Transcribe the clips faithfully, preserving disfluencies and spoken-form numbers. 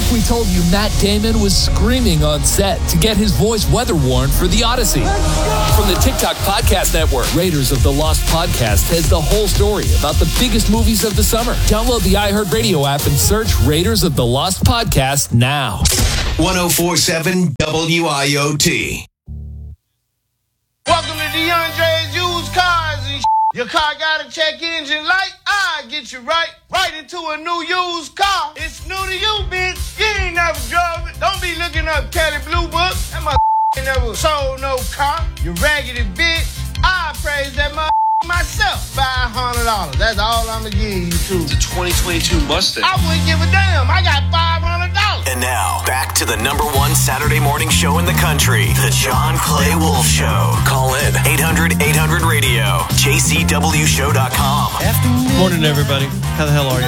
if we told you Matt Damon was screaming on set to get his voice weather-worn for The Odyssey? From the TikTok Podcast Network, Raiders of the Lost Podcast has the whole story about the biggest movies of the summer. Download the iHeartRadio app and search Raiders of the Lost Podcast now. one oh four point seven W I O T. Welcome to DeAndre's Used Cars and shit. Your car got a check engine light? I get you right, right into a new used car. It's new to you, bitch. You ain't never drove it. Don't be looking up Kelly Blue Book. That mother ain't never sold no car. You raggedy bitch. I praise that mother myself. five hundred dollars. That's all I'm going to give you, too. It's a twenty twenty-two Mustang. I wouldn't give a damn. I got five hundred dollars. And now, back to the number one Saturday morning show in the country, The John Clay Wolf Show. Call in eight hundred eight hundred radio, J C W show dot com. Morning, everybody. How the hell are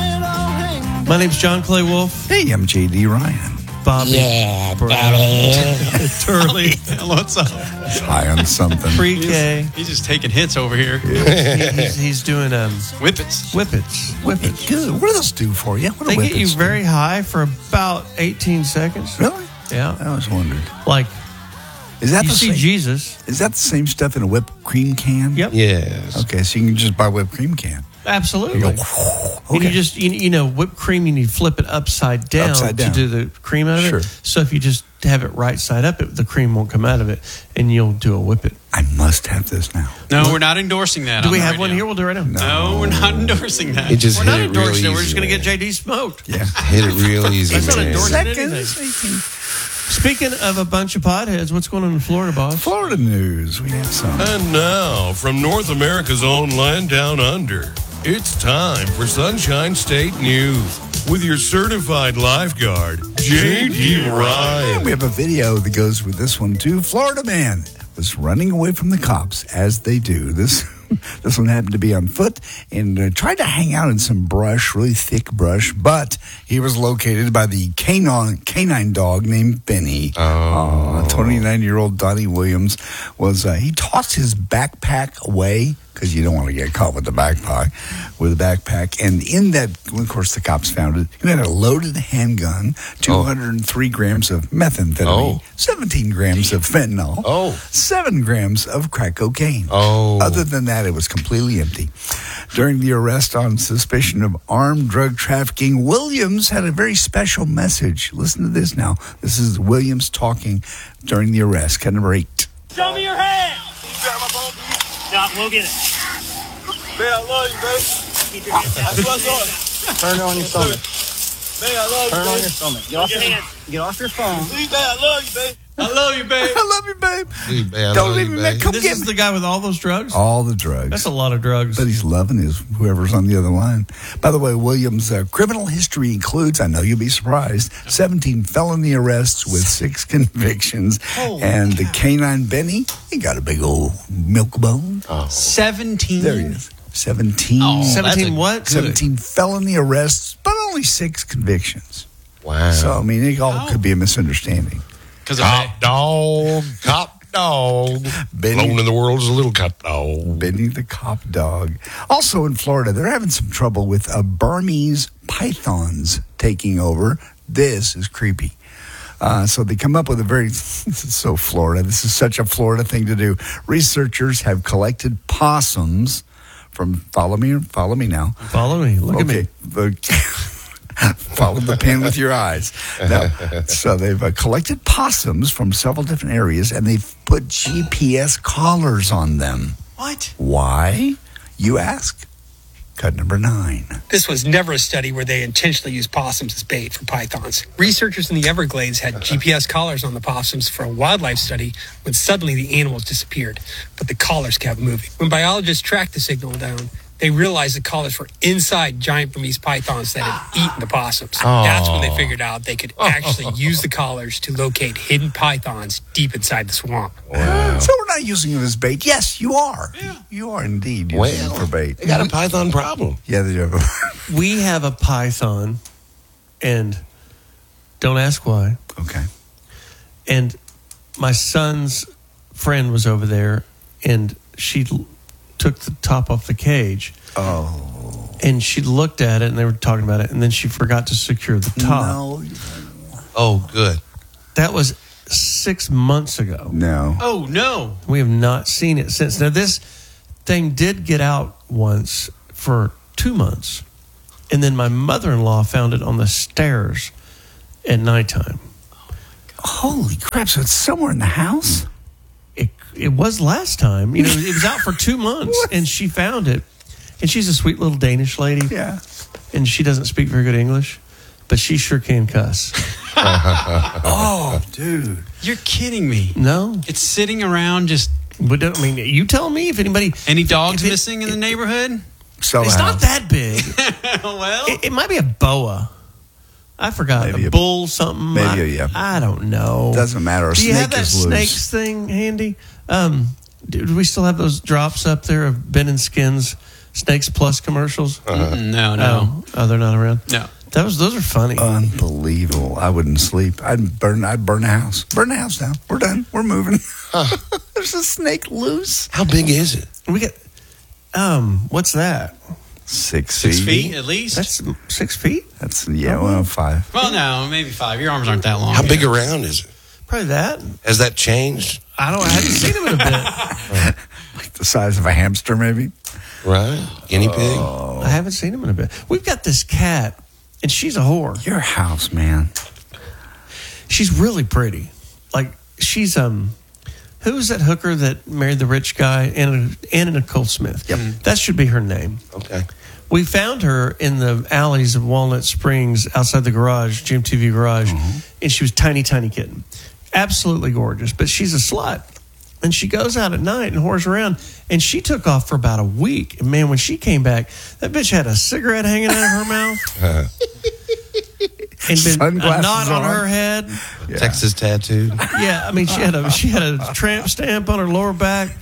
you? My name's John Clay Wolf. Hey, I'm J D Ryan. Bobby. Yeah, Brown. Daddy. Turley. What's up? High on something. Pre-K. He's just taking hits over here. He- he's, he's doing um, Whippets. whippets. Whippets. Good. What do those do for you? What do They get you whippets do? very high for about eighteen seconds. Really? Yeah. I always wondered. Like, Is that you the see same? Jesus. Is that the same stuff in a whipped cream can? Yep. Yes. Okay, so you can just buy whipped cream can. Absolutely. You go, And okay. you just, you, you know, whipped cream, you need to flip it upside down, Upside down. to do the cream out of Sure. it. So if you just have it right side up, it, the cream won't come out of it, and you'll do a whippet. I must have this now. No, we're not endorsing that. Do on we the have radio. one here? We'll do it right now. No, we're not endorsing that. It just We're hit not it real endorsing easy. it. We're just going to get man. J D smoked. Yeah. Hit it real easy, That's not man. endorsing Seconds. anything. Speaking of a bunch of potheads, what's going on in Florida, boss? Florida news. We have some. And now, from North America's own land down under, it's time for Sunshine State News with your certified lifeguard, J D Ryan. We have a video that goes with this one, too. Florida man was running away from the cops, as they do. This this one happened to be on foot and uh, tried to hang out in some brush, really thick brush, but he was located by the canine, canine dog named Benny. Oh. twenty-nine-year-old Donnie Williams was, uh, he tossed his backpack away, because you don't want to get caught with the backpack, with a backpack. And in that, well, of course, the cops found it. He had a loaded handgun, two hundred three grams of methamphetamine, Oh. seventeen grams of fentanyl, Oh. seven grams of crack cocaine. Oh. Other than that, it was completely empty. During the arrest on suspicion of armed drug trafficking, Williams had a very special message. Listen to this now. This is Williams talking during the arrest. Cut number eight. Show me your hand. Can you grab my phone, please? Yeah, we'll get it. Man, I love you, baby. Keep your hands down. That's what's on. Turn it on your stomach. Man, I love you, Turn it on baby. your stomach. Get off your your, hands. get off your phone. Please, man, I love you, baby. I love you, babe. I love you, babe. Dude, man, I Don't love leave you, me, man. babe. Come This get is me. the guy with all those drugs? All the drugs. That's a lot of drugs. But he's loving his whoever's on the other line. By the way, Williams' uh, criminal history includes, I know you'll be surprised, seventeen felony arrests with six convictions. Holy and the canine Benny, he got a big old milk bone. seventeen. There he is. seventeen. Oh, seventeen that's a what? seventeen felony arrests, but only six convictions. Wow. So, I mean, it all could be a misunderstanding. Because of Cop dog, cop dog. Benny- Alone in the world is a little cop dog. Benny the cop dog. Also in Florida, they're having some trouble with uh, Burmese pythons taking over. This is creepy. Uh, so they come up with a very, this is so Florida. This is such a Florida thing to do. Researchers have collected possums from, follow me, follow me now. Follow me. Look Okay. at me. Follow the pen with your eyes. Now, so they've uh, collected possums from several different areas, and they've put G P S collars on them. What? Why, you ask? Cut number nine. This was never a study where they intentionally used possums as bait for pythons. Researchers in the Everglades had G P S collars on the possums for a wildlife study when suddenly the animals disappeared, but the collars kept moving. When biologists tracked the signal down, they realized the collars were inside giant Burmese pythons that had eaten the possums. Oh. That's when they figured out they could actually use the collars to locate hidden pythons deep inside the swamp. Wow. So we're not using it as bait. Yes, you are. Yeah. You are indeed using Well, it for bait. they got a python problem. Yeah, they do. We have a python, and don't ask why. Okay. And my son's friend was over there, and she l- took the top off the cage. Oh. and she looked at it, and they were talking about it, and then she forgot to secure the top. No. Oh, good. That was six months ago. No. Oh, no. We have not seen it since. Now, this thing did get out once for two months, and then my mother-in-law found it on the stairs at nighttime. Holy crap! So it's somewhere in the house. It it was last time. You know, it was out for two months, and she found it. And she's a sweet little Danish lady. Yeah. And she doesn't speak very good English, but she sure can cuss. Oh, dude. You're kidding me. No. It's sitting around just... But I mean, you tell me if anybody... Any dogs if it- missing in the neighborhood? So It's not that big. Well... It, it might be a boa. I forgot. Maybe a, a- bull something. maybe I, a- yeah. I don't know. Doesn't matter. A Do you snake have that is loose. snakes thing handy? Um, do, do we still have those drops up there of Ben and Skins Snakes Plus commercials? Mm, no, no. Oh, oh, they're not around? No. That was, those are funny. Unbelievable. I wouldn't sleep. I'd burn I'd burn the house. Burn the house down. We're done. We're moving. There's a snake loose. How big is it? We got, um, what's that? Six, Six feet. feet at least? That's six feet? That's, yeah, well, five. Well, no, maybe five. Your arms aren't that long. How big around is it? Probably that. Has that changed? I don't, I haven't seen him in a bit. Like the size of a hamster, maybe. Right? Guinea pig? I haven't seen him in a bit. We've got this cat, and she's a whore. Your house, man. She's really pretty. Like, she's, um, who's that hooker that married the rich guy? Anna, Anna Nicole Smith. Yep. That should be her name. Okay. We found her in the alleys of Walnut Springs outside the garage, G M T V garage, and she was tiny, tiny kitten. Absolutely gorgeous, but she's a slut. And she goes out at night and whores around, and she took off for about a week. And man, when she came back, that bitch had a cigarette hanging out of her mouth. And been a Sunglasses knot on, on. her head. Yeah. Texas tattooed. Yeah, I mean, she had a she had a tramp stamp on her lower back.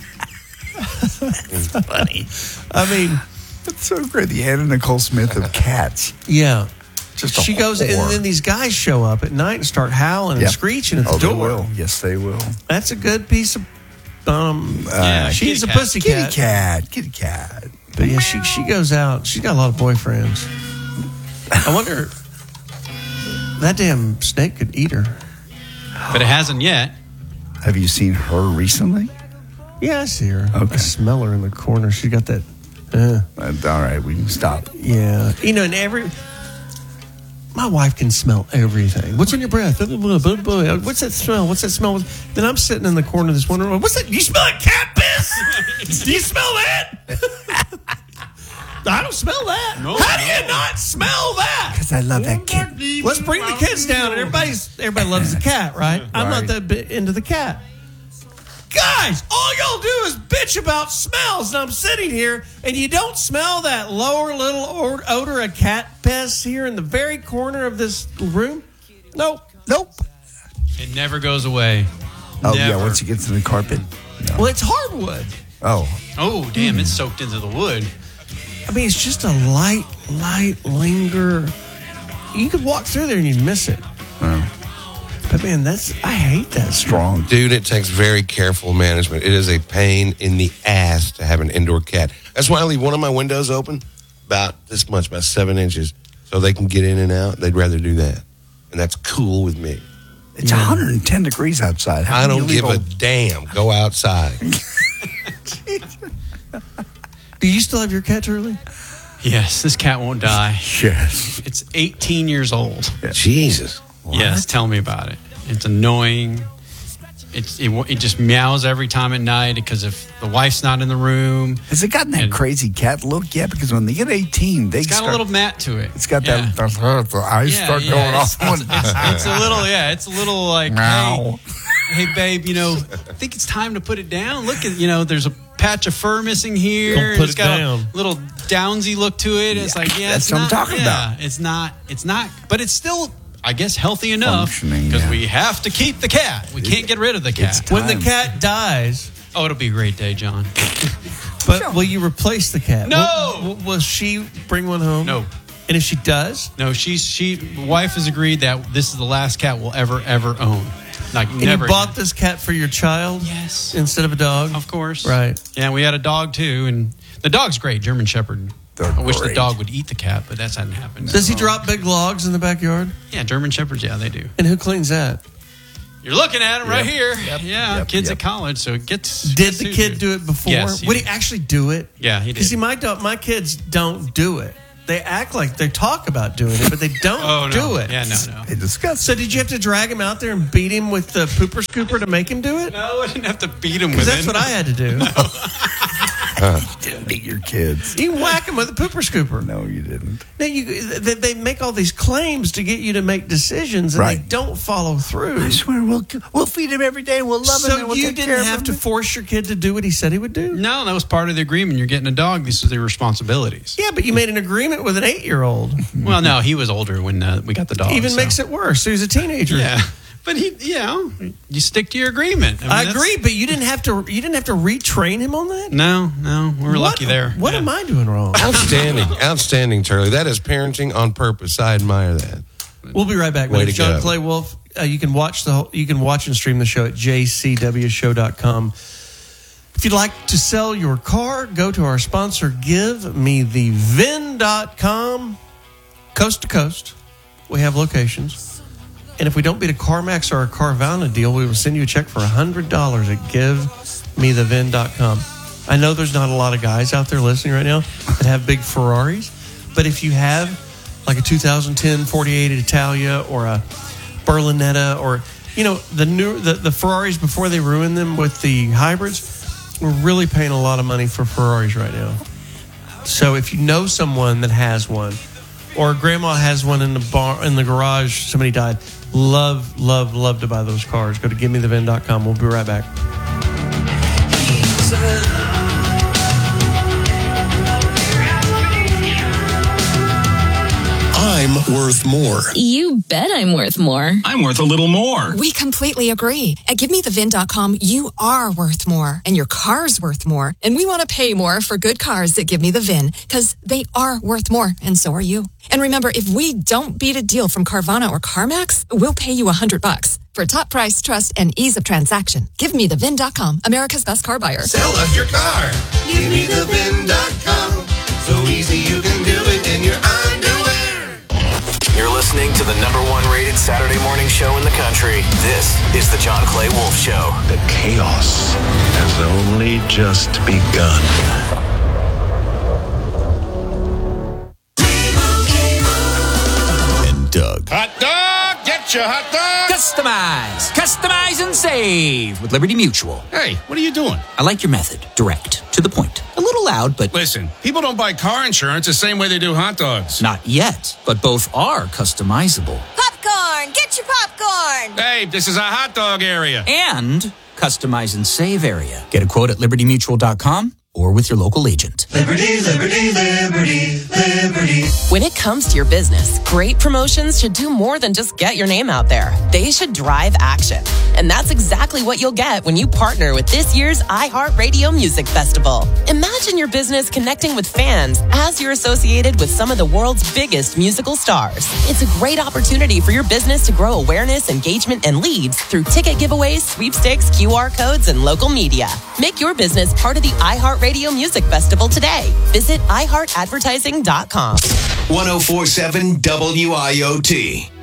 Funny. I mean, That's so great. The Anna Nicole Smith of cats. yeah. Just a She goes, and whore. then these guys show up at night and start howling and Yep. screeching at the Oh, they door. will. Yes, they will. That's a good piece of. Um, Yeah, she's a kitty cat. pussy Kitty cat. cat. Kitty cat. But yeah, she she goes out. She's got a lot of boyfriends. I wonder. That damn snake could eat her. But it hasn't yet. Have you seen her recently? Yeah, I see her. Okay. I smell her in the corner. She got that. Uh, Uh, all right, we can stop. yeah, you know, and every. My wife can smell everything. What's in your breath? What's that smell? What's that smell? Then I'm sitting in the corner of this one room. What's that? You smell like cat piss? Do you smell that? I don't smell that. No, How do no. you not smell that? Because I love that kid. Let's bring the kids down. And everybody's everybody loves the cat, right? I'm not Right. that bit into the cat. Guys, all y'all do is bitch about smells, and I'm sitting here, and you don't smell that lower little or- odor of cat piss here in the very corner of this room? Nope. Nope. It never goes away. Oh, yeah, Never. once it gets in the carpet. No. Well, it's hardwood. Oh, Oh, damn, it's soaked into the wood. I mean, it's just a light, light linger. You could walk through there and you'd miss it. But man, that's I hate that. strong. Dude, it takes very careful management. It is a pain in the ass to have an indoor cat. That's why I leave one of my windows open, about this much, about seven inches, so they can get in and out. They'd rather do that. And that's cool with me. It's one hundred ten degrees outside. How I can you don't leave give a damn. Go outside. Do you still have your cat, Turley? Yes, this cat won't die. Yes. It's eighteen years old. Jesus. Yes, tell me about it. It's annoying. It's, it, it just meows every time at night because if the wife's not in the room. Has it gotten that And- crazy cat look yet? Because when they get eighteen, they It's got start, a little mat to it. It's got Yeah. that. The, the eyes Yeah, start yeah, going it's, off. One. It's, it's a little, yeah, it's a little like, Meow. hey, hey, babe, you know, I think it's time to put it down. Look at, you know, there's a patch of fur missing here. Don't put it's it got down. a little downsy look to it. It's Yeah, like, yeah, that's it's what I'm not, talking yeah, about. It's not, it's not, but it's still, I guess, healthy enough Functioning, because yeah. we have to keep the cat. We can't get rid of the cat. It's When the Time. cat dies, Oh, it'll be a great day, John. but will you replace the cat? No! Will, will, will she bring one home? No. And if she does, No, she's she. The wife has agreed that this is the last cat we'll ever ever own. Like and never. you bought again. this cat for your child Yes. instead of a dog? Of course. Right. Yeah, we had a dog too, and the dog's great, German Shepherd. They're I wish the great. dog would eat the cat, but that's hadn't happened. Does he drop big logs in the backyard? Yeah, German Shepherds, yeah, they do. And who cleans that? You're looking at him right Yep. here. Yep. Yeah, Yep. kid's Yep. at college, so it gets. Did gets the to kid do it before? Yes, he Would did. he actually do it? Yeah, he did. See, my dog, my kids don't do it. They act like they talk about doing it, but they don't Oh, no. do it. Yeah, no, no. They discuss. So did you have to drag him out there and beat him with the pooper scooper to make him do it? No, I didn't have to beat him Because with that's it. what I had to do. Didn't beat your kids. You can whack him with a pooper scooper. No, you didn't. Now you, they, they make all these claims to get you to make decisions, and Right. they don't follow through. I swear we'll we'll feed him every day. We'll love him. and So we'll you take care didn't of have him. to force your kid to do what he said he would do? No, that was part of the agreement. You're getting a dog. These are their responsibilities. Yeah, but you made an agreement with an eight-year-old. Well, no, he was older when uh, we got the dog. Even so. makes it worse. So he's a teenager. Yeah, but he, you know, you stick to your agreement. mean, I that's- agree, but you didn't have to. You didn't have to retrain him on that. No, no, we were What- lucky there. What Yeah. am I doing wrong? Outstanding. Outstanding, Charlie. That is parenting on purpose. I admire that. We'll be right back. Way With to John go. Clay Wolf. Uh, you can watch the whole, you can watch and stream the show at j c w show dot com. If you'd like to sell your car, go to our sponsor, give me the vin dot com. Coast to coast, we have locations. And if we don't beat a CarMax or a Carvana deal, we will send you a check for one hundred dollars at give me the vin dot com. I know there's not a lot of guys out there listening right now that have big Ferraris, but if you have like a two thousand ten forty-eight Italia or a Berlinetta, or, you know, the new the, the Ferraris before they ruin them with the hybrids, we're really paying a lot of money for Ferraris right now. So if you know someone that has one, or grandma has one in the bar in the garage, somebody died, love, love, love to buy those cars. Go to give me the vin dot com. We'll be right back. I'm worth more. You bet I'm worth more. I'm worth a little more. We completely agree. At give me the vin dot com, you are worth more, and your car's worth more. And we want to pay more for good cars that Give Me the Vin, because they are worth more, and so are you. And remember, if we don't beat a deal from Carvana or CarMax, we'll pay you a hundred bucks. For top price, trust, and ease of transaction, give me the vin dot com, America's best car buyer. Sell us your car. Give me the vin dot com. So easy you can do it in your underwear. You're listening to the number one rated Saturday morning show in the country. This is the John Clay Wolf Show. The chaos has only just begun. And Doug. Hot dog, get your hot dog. Customize, customize and save with Liberty Mutual. Hey, what are you doing? I like your method. Direct, to the point. A little loud, but Listen, people don't buy car insurance the same way they do hot dogs. not yet. But both are customizable. Popcorn! Get your popcorn! Hey, this is a hot dog area. And customize and save area. Get a quote at liberty mutual dot com or with your local agent. Liberty, liberty, liberty, liberty. When it comes to your business, great promotions should do more than just get your name out there. They should drive action. And that's exactly what you'll get when you partner with this year's iHeartRadio Music Festival. Imagine your business connecting with fans as you're associated with some of the world's biggest musical stars. It's a great opportunity for your business to grow awareness, engagement, and leads through ticket giveaways, sweepstakes, Q R codes, and local media. Make your business part of the iHeartRadio Music Festival today. Visit i heart advertising dot com. ten forty-seven W I O T.